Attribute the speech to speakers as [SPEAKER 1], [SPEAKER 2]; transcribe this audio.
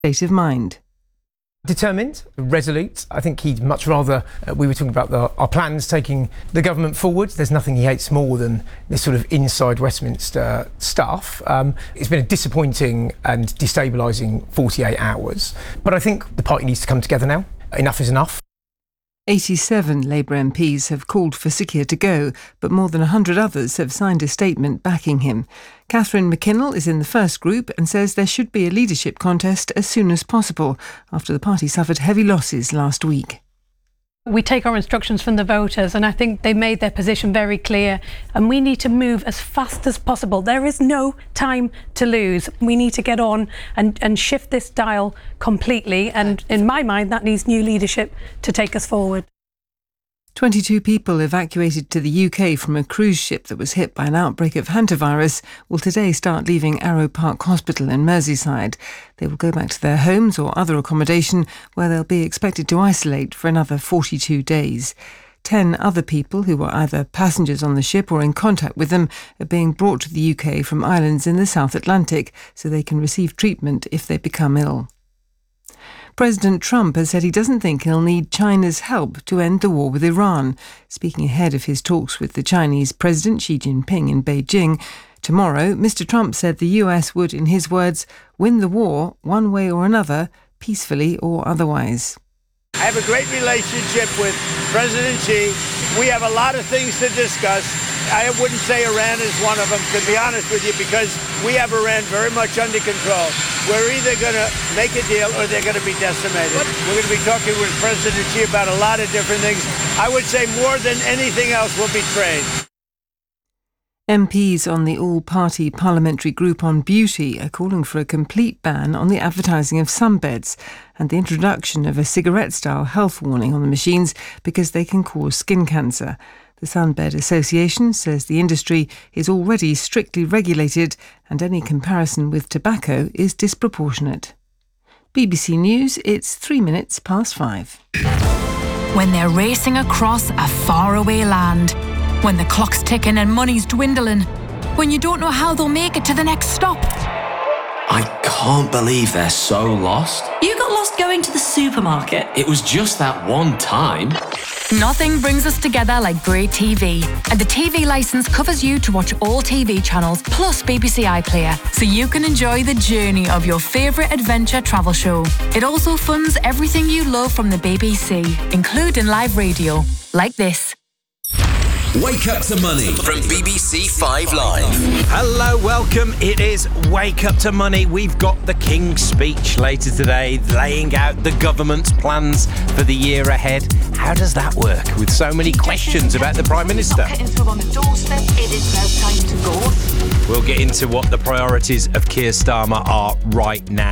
[SPEAKER 1] state of mind.
[SPEAKER 2] Determined, resolute. I think he'd much rather we were talking about our plans taking the government forward. There's nothing he hates more than this sort of inside Westminster stuff. It's been a disappointing and destabilising 48 hours. But I think the party needs to come together now. Enough is enough.
[SPEAKER 1] 87 Labour MPs have called for Sikir to go, but more than 100 others have signed a statement backing him. Catherine McKinnell is in the first group and says there should be a leadership contest as soon as possible after the party suffered heavy losses last week.
[SPEAKER 3] We take our instructions from the voters, and I think they made their position very clear, and we need to move as fast as possible. There is no time to lose. We need to get on and shift this dial completely, and in my mind that needs new leadership to take us forward.
[SPEAKER 1] 22 people evacuated to the UK from a cruise ship that was hit by an outbreak of hantavirus will today start leaving Arrow Park Hospital in Merseyside. They will go back to their homes or other accommodation where they'll be expected to isolate for another 42 days. 10 other people who were either passengers on the ship or in contact with them are being brought to the UK from islands in the South Atlantic so they can receive treatment if they become ill. President Trump has said he doesn't think he'll need China's help to end the war with Iran. Speaking ahead of his talks with the Chinese President Xi Jinping in Beijing tomorrow, Mr. Trump said the US would, in his words, win the war one way or another, peacefully or otherwise.
[SPEAKER 4] I have a great relationship with President Xi. We have a lot of things to discuss. I wouldn't say Iran is one of them, to be honest with you, because we have Iran very much under control. We're either going to make a deal or they're going to be decimated. We're going to be talking with President Xi about a lot of different things. I would say more than anything else will be trade.
[SPEAKER 1] MPs on the all-party parliamentary group on beauty are calling for a complete ban on the advertising of sunbeds and the introduction of a cigarette-style health warning on the machines because they can cause skin cancer. The Sunbed Association says the industry is already strictly regulated and any comparison with tobacco is disproportionate. BBC News, it's 5:03.
[SPEAKER 5] When they're racing across a faraway land, when the clock's ticking and money's dwindling, when you don't know how they'll make it to the next stop.
[SPEAKER 6] I can't believe they're so lost.
[SPEAKER 7] You got lost going to the supermarket.
[SPEAKER 6] It was just that one time.
[SPEAKER 5] Nothing brings us together like great TV. And the TV licence covers you to watch all TV channels plus BBC iPlayer, so you can enjoy the journey of your favourite adventure travel show. It also funds everything you love from the BBC, including live radio, like this.
[SPEAKER 8] Wake Up to Money
[SPEAKER 9] from BBC 5 Live.
[SPEAKER 10] Hello, welcome. It is Wake Up to Money. We've got the King's Speech later today, laying out the government's plans for the year ahead. How does that work with so many questions about the Prime Minister? We'll get into what the priorities of Keir Starmer are right now.